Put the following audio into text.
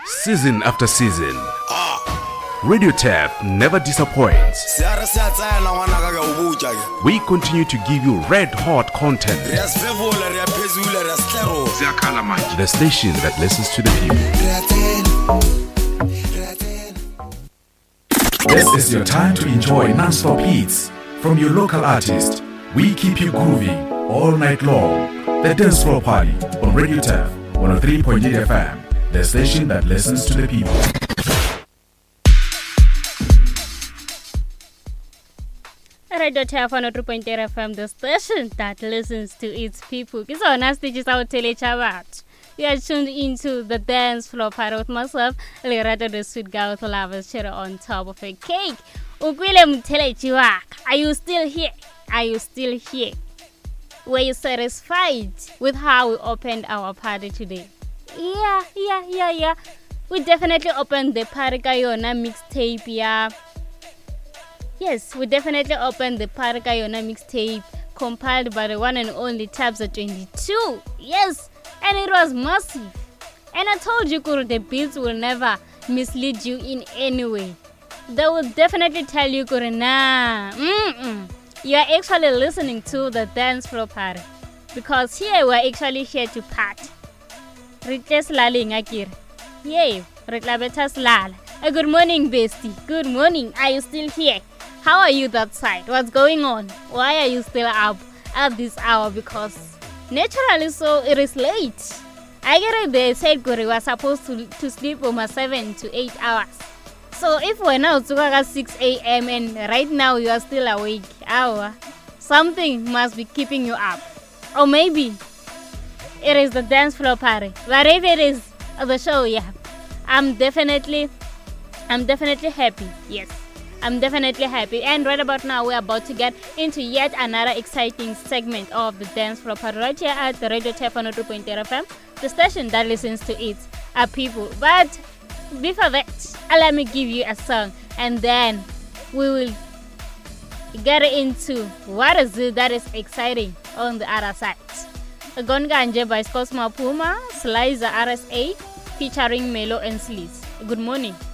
Season after season, Radio Tap never disappoints. We continue to give you red-hot content. The station that listens to the people. This is your time to enjoy non-stop hits from your local artist. We keep you grooving all night long. The Dance Floor Party on Radio Tap 103.8 FM. The station that listens to the people. Radio Tap 103.8 FM, the station that listens to its people. It's on us, this is our telechabat. You are tuned into the Dance Floor Party with myself, Lerato the sweet girl with lovers cherry on top of a cake. Ukwile mtelechiwak. Are you still here? Are you still here? Were you satisfied with how we opened our party today? Yeah. We definitely opened the Parikayona mixtape, yeah. Yes, we definitely opened the Parikayona mixtape compiled by the one and only Tabza 22. Yes, and it was massive. And I told you, Kuru, the beats will never mislead you in any way. They will definitely tell you, Kuru, nah, you are actually listening to the Dance Floor Party. Because here we are actually here to party. Riches laling akir. Yay, Riklabetas lal. Good morning, bestie. Good morning. Are you still here? How are you that side? What's going on? Why are you still up at this hour? Because naturally so it is late. I get it, they said we were supposed to sleep over 7 to 8 hours. So if we're now at 6 a.m. and right now you are still awake, something must be keeping you up. Or maybe it is the Dance Floor Party. Whatever it is, the show, yeah. I'm definitely happy. Yes, I'm definitely happy. And right about now, we're about to get into yet another exciting segment of the Dance Floor Party right here at the Radio Tap 102.8 FM, the station that listens to it, our people. But before that, let me give you a song, and then we will get into what is it that is exciting on the other side. Gonganje by Cosmo Puma, Sliza RSA, featuring Melo and Sleaze. Good morning.